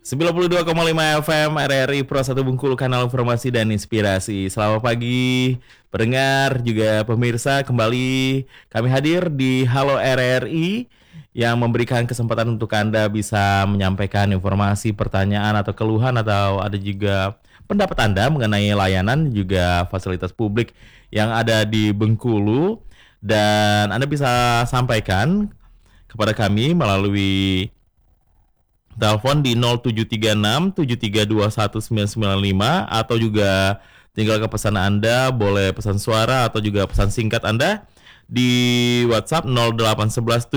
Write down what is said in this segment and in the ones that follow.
92,5 FM RRI Pro 1 Bengkulu, kanal informasi dan inspirasi. Selamat pagi pendengar juga pemirsa, kembali kami hadir di Halo RRI yang memberikan kesempatan untuk Anda bisa menyampaikan informasi, pertanyaan atau keluhan, atau ada juga pendapat Anda mengenai layanan juga fasilitas publik yang ada di Bengkulu, dan Anda bisa sampaikan kepada kami melalui telepon di 0736 7321 995, atau juga tinggal ke pesan Anda, boleh pesan suara atau juga pesan singkat Anda di WhatsApp 0811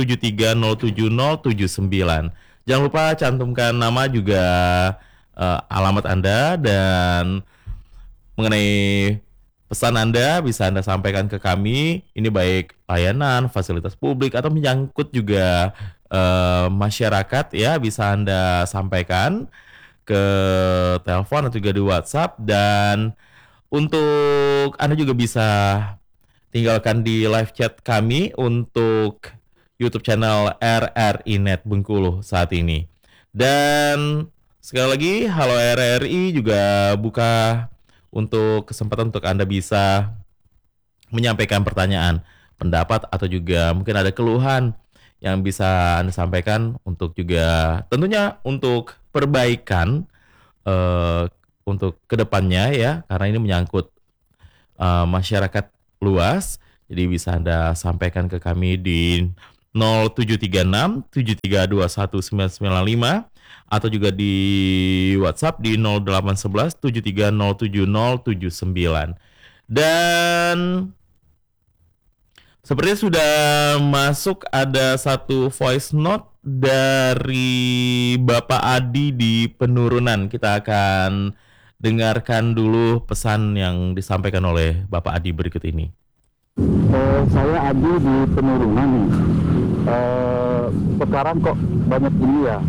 730779. Jangan lupa cantumkan nama juga alamat Anda, dan mengenai pesan Anda bisa Anda sampaikan ke kami. Ini baik layanan, fasilitas publik, atau menyangkut juga masyarakat ya, bisa Anda sampaikan ke telepon atau juga di WhatsApp. Dan untuk Anda juga bisa tinggalkan di live chat kami untuk YouTube channel RRI Net Bengkulu saat ini. Dan sekali lagi, Halo RRI juga buka untuk kesempatan untuk Anda bisa menyampaikan pertanyaan, pendapat, atau juga mungkin ada keluhan yang bisa Anda sampaikan untuk juga tentunya untuk perbaikan untuk kedepannya ya, karena ini menyangkut masyarakat luas. Jadi bisa Anda sampaikan ke kami di 0736 7321 995, atau juga di WhatsApp di 0811 730779. Dan sepertinya sudah masuk ada satu voice note dari Bapak Adi di Penurunan. Kita akan dengarkan dulu pesan yang disampaikan oleh Bapak Adi berikut ini. Saya Adi di Penurunan nih. Sekarang kok banyak ini ya,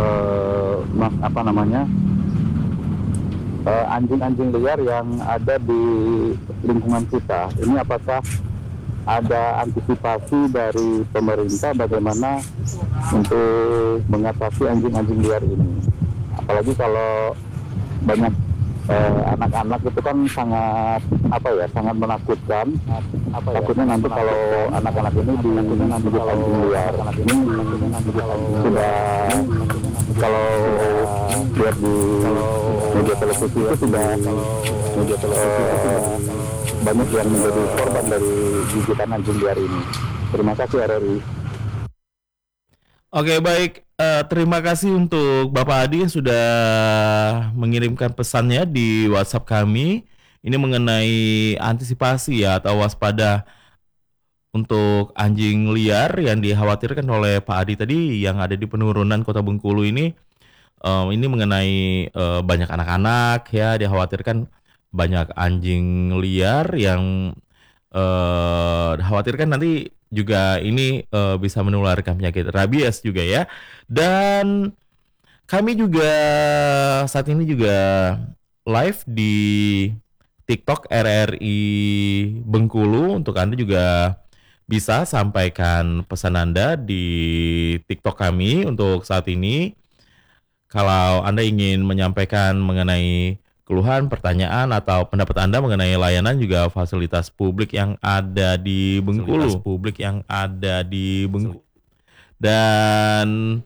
anjing-anjing liar yang ada di lingkungan kita. Ini apakah ada antisipasi dari pemerintah bagaimana untuk mengatasi anjing-anjing liar ini? Apalagi kalau banyak anak-anak itu kan sangat menakutkan. Takutnya nanti kalau anak-anak ini digigit anjing liar. Ini sudah, kalau lihat di media televisi itu sudah banyak yang menjadi korban dari gigitan anjing liar ini. Terima kasih RRI. Oke, baik. Terima kasih untuk Bapak Adi yang sudah mengirimkan pesannya di WhatsApp kami. Ini mengenai antisipasi ya, atau waspada untuk anjing liar yang dikhawatirkan oleh Pak Adi tadi yang ada di Penurunan Kota Bengkulu ini. Ini mengenai banyak anak-anak ya, dikhawatirkan banyak anjing liar yang dikhawatirkan nanti juga ini bisa menularkan penyakit rabies juga ya. Dan kami juga saat ini juga live di TikTok RRI Bengkulu. Untuk Anda juga bisa sampaikan pesan Anda di TikTok kami untuk saat ini. Kalau Anda ingin menyampaikan mengenai keluhan, pertanyaan, atau pendapat Anda mengenai layanan juga fasilitas publik yang ada di Bengkulu. Dan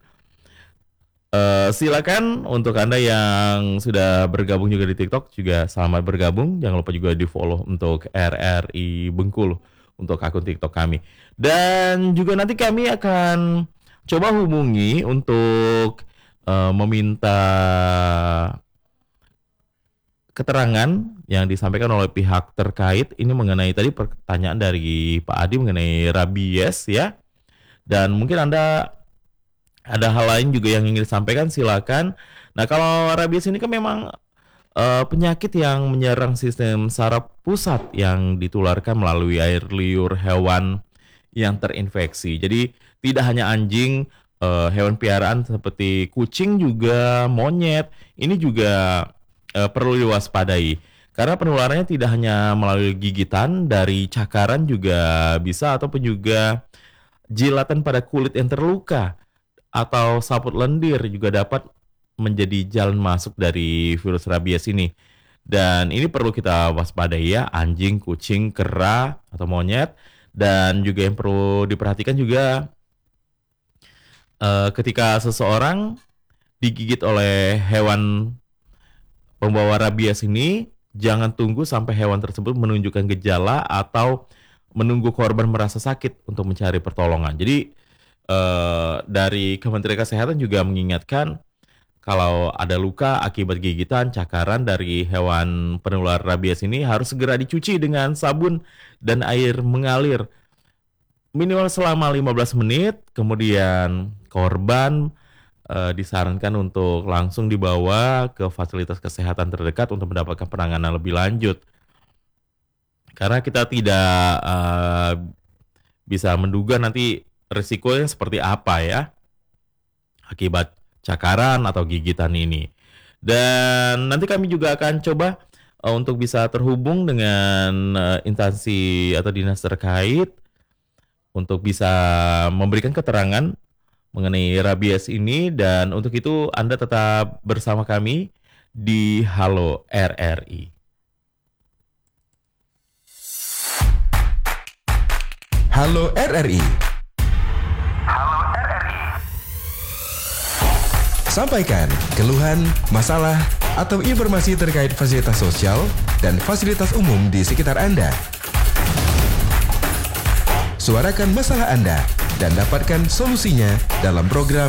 silakan untuk Anda yang sudah bergabung juga di TikTok, juga selamat bergabung. Jangan lupa juga di-follow untuk RRI Bengkulu untuk akun TikTok kami. Dan juga nanti kami akan coba hubungi untuk meminta keterangan yang disampaikan oleh pihak terkait ini mengenai tadi pertanyaan dari Pak Adi mengenai rabies ya. Dan mungkin Anda ada hal lain juga yang ingin disampaikan, silakan. Nah, kalau rabies ini kan memang penyakit yang menyerang sistem saraf pusat yang ditularkan melalui air liur hewan yang terinfeksi. Jadi tidak hanya anjing, hewan piaraan seperti kucing, juga monyet ini juga perlu diwaspadai, karena penularannya tidak hanya melalui gigitan, dari cakaran juga bisa, ataupun juga jilatan pada kulit yang terluka atau saput lendir juga dapat menjadi jalan masuk dari virus rabies ini. Dan ini perlu kita waspadai ya, anjing, kucing, kera, atau monyet. Dan juga yang perlu diperhatikan juga ketika seseorang digigit oleh hewan pembawa rabies ini, jangan tunggu sampai hewan tersebut menunjukkan gejala atau menunggu korban merasa sakit untuk mencari pertolongan. Jadi dari Kementerian Kesehatan juga mengingatkan kalau ada luka akibat gigitan, cakaran dari hewan penular rabies ini harus segera dicuci dengan sabun dan air mengalir minimal selama 15 menit, kemudian korban disarankan untuk langsung dibawa ke fasilitas kesehatan terdekat untuk mendapatkan penanganan lebih lanjut. Karena kita tidak bisa menduga nanti risikonya seperti apa ya akibat cakaran atau gigitan ini. Dan nanti kami juga akan coba untuk bisa terhubung dengan instansi atau dinas terkait untuk bisa memberikan keterangan mengenai rabies ini, dan untuk itu Anda tetap bersama kami di Halo RRI. Halo RRI. Sampaikan keluhan, masalah, atau informasi terkait fasilitas sosial dan fasilitas umum di sekitar Anda. Suarakan masalah Anda dan dapatkan solusinya dalam program